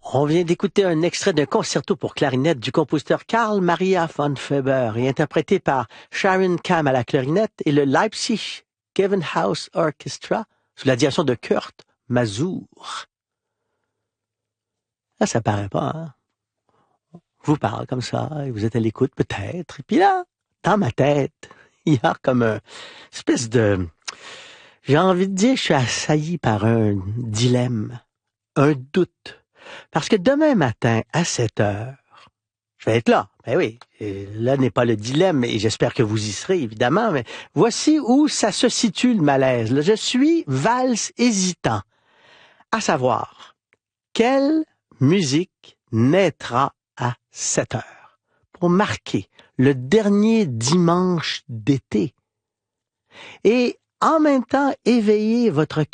On vient d'écouter un extrait d'un concerto pour clarinette du compositeur Karl Maria von Weber et interprété par Sharon Kam à la clarinette et le Leipzig Gewandhaus Orchestra sous la direction de Kurt Masur. Là, ça paraît pas, hein? Je vous parle comme ça, et vous êtes à l'écoute peut-être, et puis là, dans ma tête, il y a comme une espèce de... J'ai envie de dire que je suis assailli par un dilemme, un doute. Parce que demain matin, à 7 heures, je vais être là. Ben oui, et là n'est pas le dilemme, et j'espère que vous y serez, évidemment, mais voici où ça se situe le malaise. Là, je suis valse hésitant, à savoir, quelle musique naîtra à 7 heures pour marquer le dernier dimanche d'été et en même temps éveiller votre